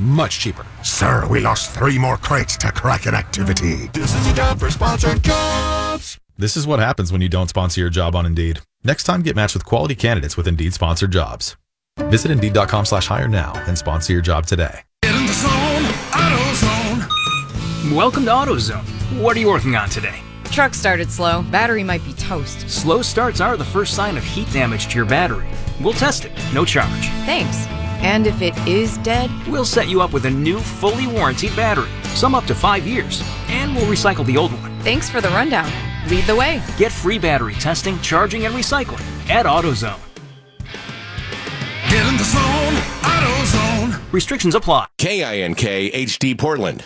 much cheaper. Sir, we lost 3 more crates to Kraken activity. This is your job for sponsored jobs. This is what happens when you don't sponsor your job on Indeed. Next time, get matched with quality candidates with Indeed sponsored jobs. Visit Indeed.com/hire now and sponsor your job today. Get in the zone, AutoZone. Welcome to AutoZone. What are you working on today? Truck started slow. Battery might be toast. Slow starts are the first sign of heat damage to your battery. We'll test it, no charge. Thanks. And if it is dead? We'll set you up with a new, fully warranted battery, some up to 5 years, and we'll recycle the old one. Thanks for the rundown. Lead the way. Get free battery testing, charging, and recycling at AutoZone. Get in the zone, AutoZone. Restrictions apply. KINK HD Portland.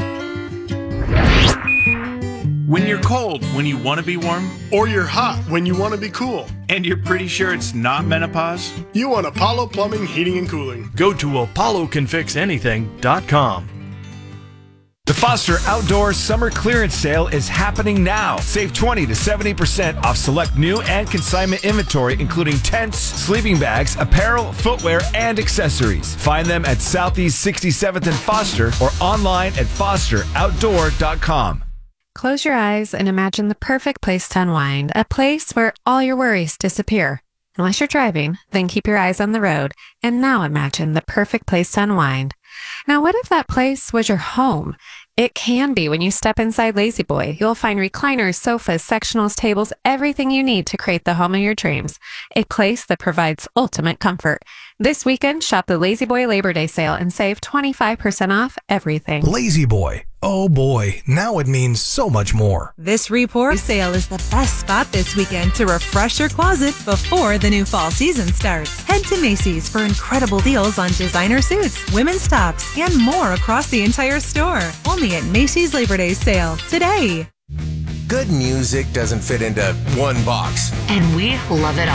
When you're cold when you want to be warm, or you're hot when you want to be cool, and you're pretty sure it's not menopause, you want Apollo Plumbing, Heating, and Cooling. Go to ApolloCanFixAnything.com. The Foster Outdoor Summer Clearance Sale is happening now. Save 20 to 70% off select new and consignment inventory, including tents, sleeping bags, apparel, footwear, and accessories. Find them at Southeast 67th and Foster or online at fosteroutdoor.com. Close your eyes and imagine the perfect place to unwind, a place where all your worries disappear. Unless you're driving, then keep your eyes on the road. And now imagine the perfect place to unwind. Now, what if that place was your home? It can be when you step inside Lazy Boy. You'll find recliners, sofas, sectionals, tables, everything you need to create the home of your dreams. A place that provides ultimate comfort. This weekend, shop the Lazy Boy Labor Day sale and save 25% off everything. Lazy Boy. Oh boy, now it means so much more. This report sale is the best spot this weekend to refresh your closet before the new fall season starts. Head to Macy's for incredible deals on designer suits, women's tops, and more across the entire store. Only at Macy's Labor Day sale today. Good music doesn't fit into one box. And we love it all.